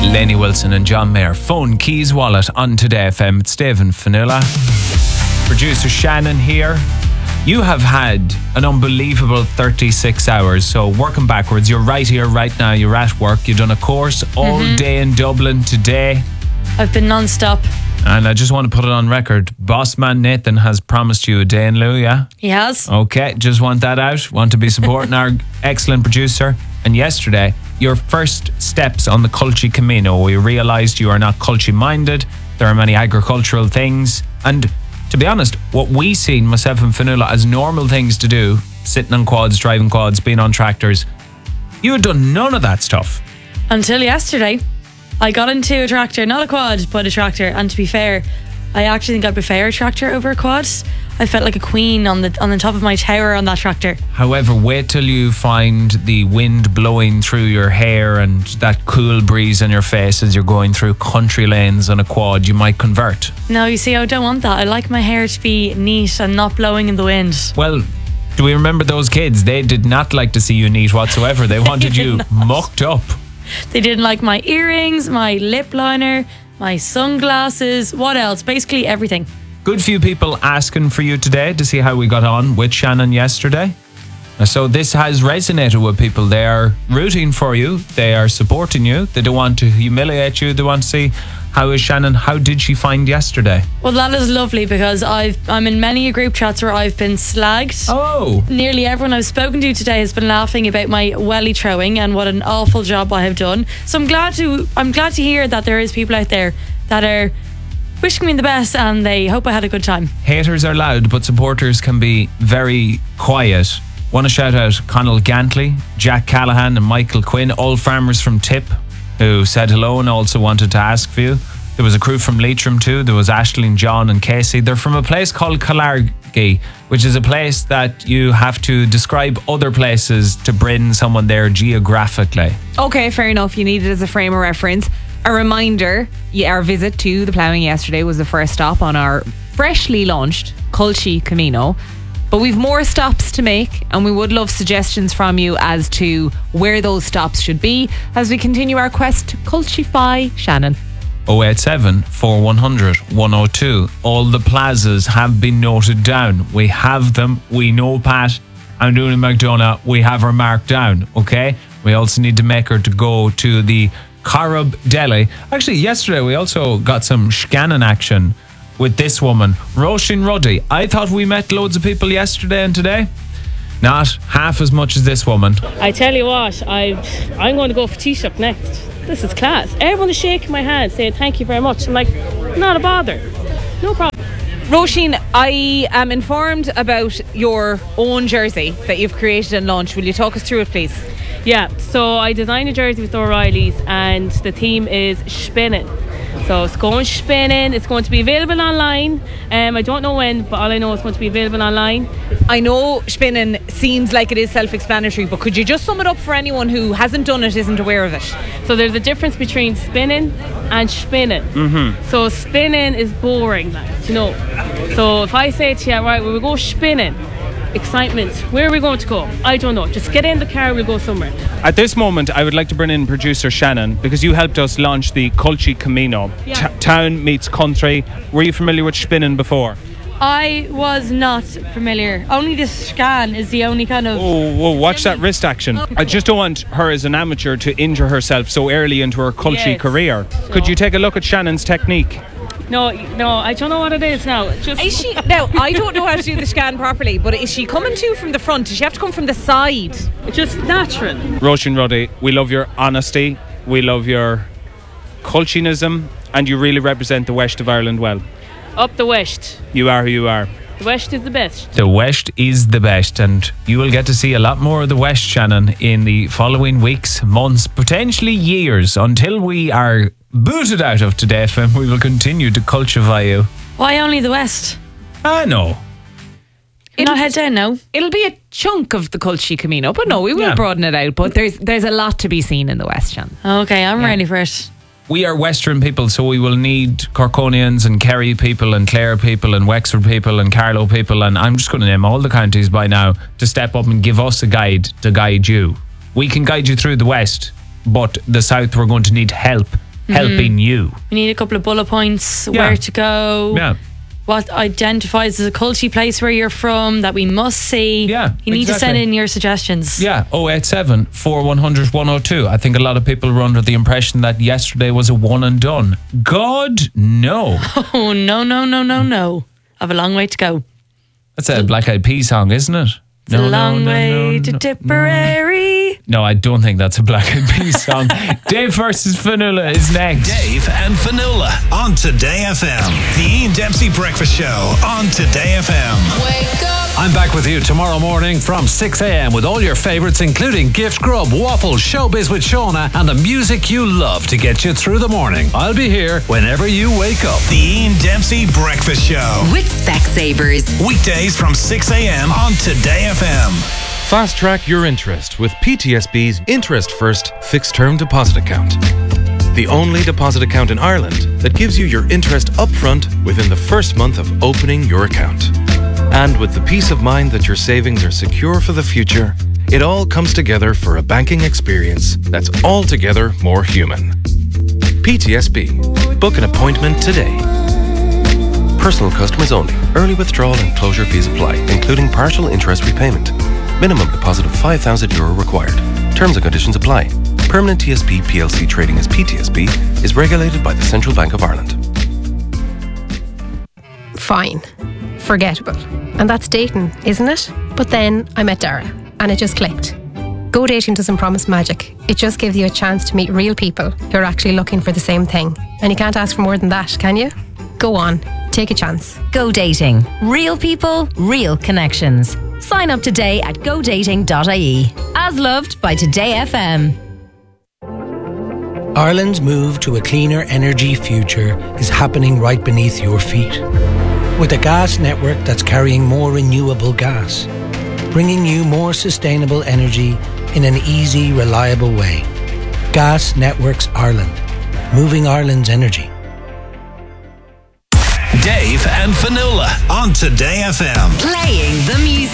Lainey Wilson and John Mayer. Phone, keys, wallet on Today FM. It's Dave and Fionnuala. Producer Shannon here. You have had an unbelievable 36 hours. So working backwards, you're right here, right now. You're at work. You've done a course all day in Dublin today. I've been non-stop. And I just want to put it on record. Boss man Nathan has promised you a day in lieu, yeah? He has. Okay, just want that out. Want to be supporting our excellent producer. And yesterday, your first steps on the Culture Camino. We realised you are not culture minded. There are many agricultural things. And to be honest, what we seen, myself and Fionnuala, as normal things to do, sitting on quads, driving quads, being on tractors, you had done none of that stuff. Until yesterday. I got into a tractor, not a quad, but a tractor. And to be fair, I actually think I prefer a tractor over a quad. I felt like a queen on the top of my tower on that tractor. However, wait till you find the wind blowing through your hair and that cool breeze on your face as you're going through country lanes on a quad. You might convert. No, you see, I don't want that. I like my hair to be neat and not blowing in the wind. Well, do we remember those kids? They did not like to see you neat whatsoever. They wanted you mucked up. They didn't like my earrings, my lip liner, my sunglasses. What else? Basically everything. Good few people asking for you today to see how we got on with Shannon yesterday. So this has resonated with people. They are rooting for you. They are supporting you. They don't want to humiliate you. They want to see, how is Shannon? How did she find yesterday? Well, that is lovely because I'm in many group chats where I've been slagged. Oh. Nearly everyone I've spoken to today has been laughing about my welly throwing and what an awful job I have done. So I'm glad to hear that there is people out there that are wishing me the best and they hope I had a good time. Haters are loud, but supporters can be very quiet. Want to shout out Conal Gantley, Jack Callahan and Michael Quinn, all farmers from Tip, who said hello and also wanted to ask for you. There was a crew from Leitrim too. There was Aisling, John and Casey. They're from a place called Killargy, which is a place that you have to describe other places to bring someone there geographically. Okay, fair enough. You need it as a frame of reference. A reminder, our visit to the ploughing yesterday was the first stop on our freshly launched Culture Camino. But we've more stops to make and we would love suggestions from you as to where those stops should be as we continue our quest to culturify Shannon. 087 4100 102. All the plazas have been noted down. We have them. We know Pat and Dooney McDonough. We have her marked down, okay? We also need to make her to go to the Corrib Deli. Actually, yesterday we also got some scanning action with this woman, Roisin Ruddy. I thought we met loads of people yesterday and today. Not half as much as this woman. I tell you what, I'm going to go for Taoiseach next. This is class. Everyone is shaking my hand saying thank you very much. I'm like, not a bother. No problem. Roisin, I am informed about your own jersey that you've created and launched. Will you talk us through it, please? Yeah, so I designed a jersey with O'Reilly's and the theme is spinning. So it's going spinning. It's going to be available online. I don't know when, but all I know is it's going to be available online. I know spinning seems like it is self-explanatory, but could you just sum it up for anyone who hasn't done it, isn't aware of it? So there's a difference between spinning and spinning. So spinning is boring, you know. So if I say to you, right, we'll go spinning, excitement, where are we going to go? I don't know. Just get in the car, we'll go somewhere. At this moment, I would like to bring in producer Shannon because you helped us launch the Culture Camino. Yeah. Town meets country. Were you familiar with spinning before? I was not familiar. Only the scan is the only kind of... Oh, watch that wrist action. I just don't want her as an amateur to injure herself so early into her culture career. Could you take a look at Shannon's technique? No, I don't know what it is now. Is she? Now, I don't know how to do the scan properly, but is she coming to you from the front? Does she have to come from the side? It's just natural. Roisin Ruddy, we love your honesty, we love your cultinism, and you really represent the West of Ireland well. Up the West. You are who you are. The West is the best. The West is the best, and you will get to see a lot more of the West, Shannon, in the following weeks, months, potentially years, until we are booted out of Today FM. We will continue to cultivate you. Why only the West? I know. Not head down now. It'll be a chunk of the Culture Camino, but no, we will broaden it out. But there's a lot to be seen in the West, Shannon. Okay, I'm ready for it. We are Western people, so we will need Corkonians and Kerry people and Clare people and Wexford people and Carlow people, and I'm just going to name all the counties by now to step up and give us a guide to guide you. We can guide you through the West, but the South we're going to need help helping you. We need a couple of bullet points, Yeah. where to go. Yeah. What identifies as a culty place where you're from that we must see. Yeah, You need to send exactly. in your suggestions. Yeah, 087 4100 102. I think a lot of people were under the impression that yesterday was a one and done. God, no. Oh, no. I have a long way to go. That's a Black Eyed Peas song, isn't it? It's a long way to Tipperary. No, I don't think that's a Black Eyed Peas song. Dave versus Fanula is next. Dave and Fanula on Today FM. The Ian Dempsey Breakfast Show on Today FM. Wake up. I'm back with you tomorrow morning from 6 a.m. with all your favourites, including Gift Grub, Waffles, Showbiz with Shauna, and the music you love to get you through the morning. I'll be here whenever you wake up. The Ian Dempsey Breakfast Show. With Specsavers. Weekdays from 6 a.m. on Today FM. Fast track your interest with PTSB's Interest First Fixed Term Deposit Account. The only deposit account in Ireland that gives you your interest upfront within the first month of opening your account. And with the peace of mind that your savings are secure for the future, it all comes together for a banking experience that's altogether more human. PTSB. Book an appointment today. Personal customers only. Early withdrawal and closure fees apply, including partial interest repayment. Minimum deposit of €5,000 required. Terms and conditions apply. Permanent TSB PLC trading as PTSB is regulated by the Central Bank of Ireland. Fine. Forgettable. And that's dating, isn't it? But then I met Dara and it just clicked. Go Dating doesn't promise magic. It just gives you a chance to meet real people who are actually looking for the same thing. And you can't ask for more than that, can you? Go on. Take a chance. Go Dating. Real people, real connections. Sign up today at godating.ie. As loved by Today FM. Ireland's move to a cleaner energy future is happening right beneath your feet. With a gas network that's carrying more renewable gas, bringing you more sustainable energy in an easy, reliable way. Gas Networks Ireland. Moving Ireland's energy. Dave and Fanula on Today FM. Playing the music.